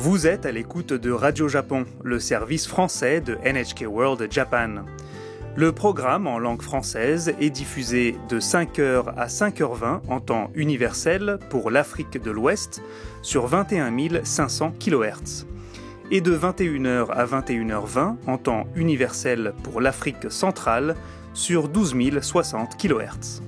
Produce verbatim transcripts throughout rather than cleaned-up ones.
Vous êtes à l'écoute de Radio Japon, le service français de N H K World Japan. Le programme en langue française est diffusé de cinq heures à cinq heures vingt en temps universel pour l'Afrique de l'Ouest sur vingt et un mille cinq cents kilohertz et de vingt et une heures à vingt et une heures vingt en temps universel pour l'Afrique centrale sur douze mille soixante kilohertz.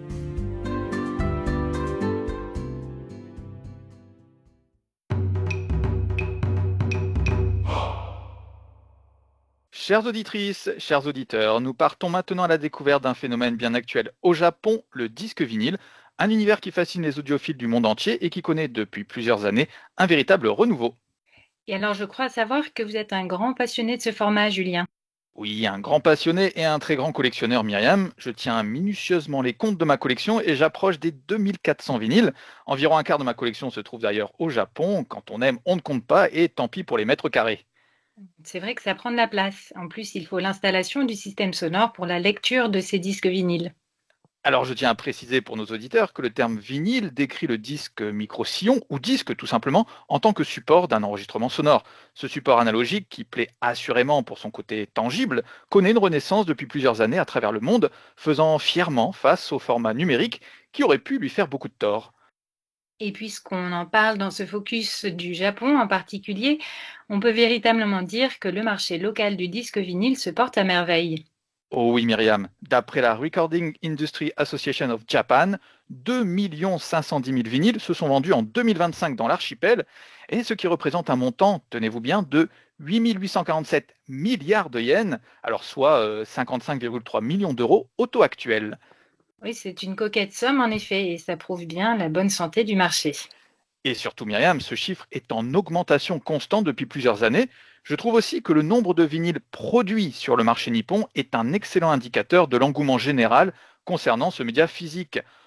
Chères auditrices, chers auditeurs, nous partons maintenant à la découverte d'un phénomène bien actuel au Japon, le disque vinyle, un univers qui fascine les audiophiles du monde entier et qui connaît depuis plusieurs années un véritable renouveau. Et alors, je crois savoir que vous êtes un grand passionné de ce format, Julien. Oui, un grand passionné et un très grand collectionneur, Myriam. Je tiens minutieusement les comptes de ma collection et j'approche des deux mille quatre cents vinyles. Environ un quart de ma collection se trouve d'ailleurs au Japon. Quand on aime, on ne compte pas et tant pis pour les mètres carrés. C'est vrai que ça prend de la place. En plus, il faut l'installation du système sonore pour la lecture de ces disques vinyles. Alors je tiens à préciser pour nos auditeurs que le terme vinyle décrit le disque micro-sillon ou disque tout simplement en tant que support d'un enregistrement sonore. Ce support analogique qui plaît assurément pour son côté tangible connaît une renaissance depuis plusieurs années à travers le monde, faisant fièrement face au format numérique qui aurait pu lui faire beaucoup de tort. Et puisqu'on en parle dans ce focus du Japon en particulier, on peut véritablement dire que le marché local du disque vinyle se porte à merveille. Oh oui Myriam, d'après la Recording Industry Association of Japan, deux millions cinq cent dix mille vinyles se sont vendus en deux mille vingt-cinq dans l'archipel, et ce qui représente un montant, tenez-vous bien, de huit mille huit cent quarante-sept milliards de yens, alors soit euh, cinquante-cinq virgule trois millions d'euros au taux actuel. Oui, c'est une coquette somme en effet, et ça prouve bien la bonne santé du marché. Et surtout Myriam, ce chiffre est en augmentation constante depuis plusieurs années. Je trouve aussi que le nombre de vinyles produits sur le marché nippon est un excellent indicateur de l'engouement général concernant ce média physique.